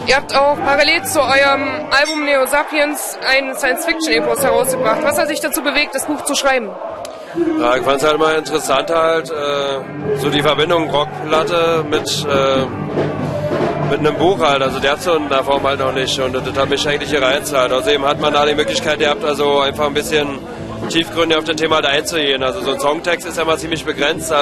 Ihr habt auch parallel zu eurem Album Neo Sapiens ein Science-Fiction-Epos herausgebracht. Was hat sich dazu bewegt, das Buch zu schreiben? Ja, ich fand es halt mal interessant halt, so die Verbindung Rockplatte mit einem Buch halt, also der hat so in der Form halt noch nicht und das hat mich eigentlich gereizt halt. Außerdem hat man da die Möglichkeit gehabt, also einfach ein bisschen tiefgründig auf das Thema halt einzugehen. Also so ein Songtext ist ja mal ziemlich begrenzt.